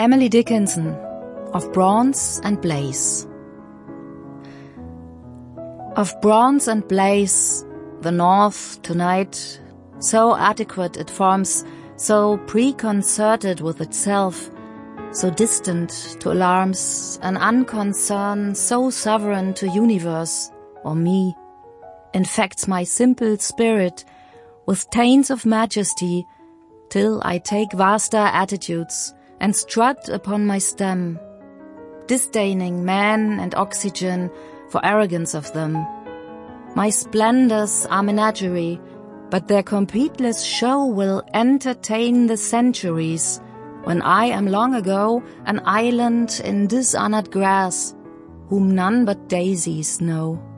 Emily Dickinson, of bronze and blaze. Of bronze and blaze, the north tonight, so adequate it forms, so preconcerted with itself, so distant to alarms, an unconcern so sovereign to universe, or me, infects my simple spirit with taints of majesty, till I take vaster attitudes and strut upon my stem, disdaining man and oxygen for arrogance of them. My splendors are menagerie, but their completeless show will entertain the centuries, when I am long ago an island in dishonored grass, whom none but daisies know.